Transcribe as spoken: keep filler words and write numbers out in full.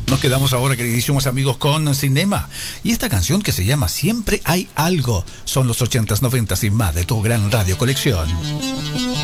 Nos quedamos ahora, queridísimos amigos, con Cinema. Y esta canción que se llama Siempre hay algo. Son los ochentas, noventas y más de tu gran radio colección.